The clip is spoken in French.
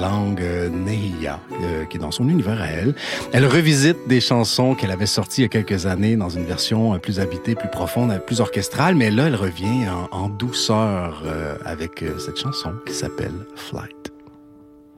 langue Nehiya, qui est dans son univers à elle. Elle revisite des chansons qu'elle avait sorties il y a quelques années dans une version plus habitée, plus profonde, plus orchestrale, mais là, elle revient en douceur avec cette chanson qui s'appelle Fly.